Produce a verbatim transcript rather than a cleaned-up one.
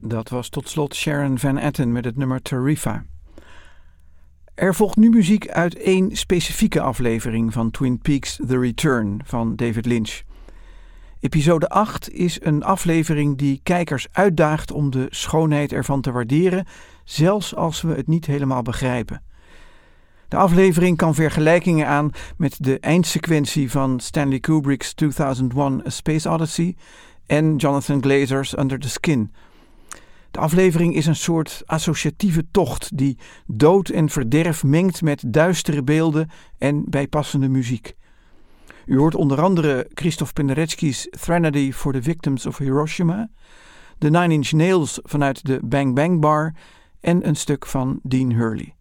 Dat was tot slot Sharon Van Etten met het nummer Tarifa. Er volgt nu muziek uit één specifieke aflevering van Twin Peaks The Return van David Lynch. Episode acht is een aflevering die kijkers uitdaagt om de schoonheid ervan te waarderen, zelfs als we het niet helemaal begrijpen. De aflevering kan vergelijkingen aan met de eindsequentie van Stanley Kubrick's tweeduizend één A Space Odyssey en Jonathan Glazer's Under the Skin. De aflevering is een soort associatieve tocht die dood en verderf mengt met duistere beelden en bijpassende muziek. U hoort onder andere Christoph Penderecki's Threnody for the Victims of Hiroshima, de Nine Inch Nails vanuit de Bang Bang Bar en een stuk van Dean Hurley.